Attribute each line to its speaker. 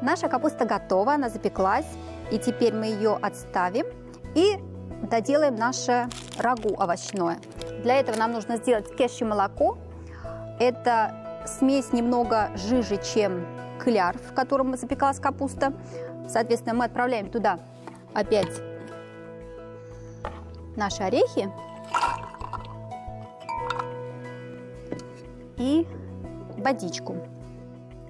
Speaker 1: Наша капуста готова, она запеклась. И теперь мы ее отставим и доделаем наше рагу овощное. Для этого нам нужно сделать кешью-молоко. Это смесь немного жиже, чем кляр, в котором запекалась капуста. Соответственно, мы отправляем туда опять наши орехи и водичку.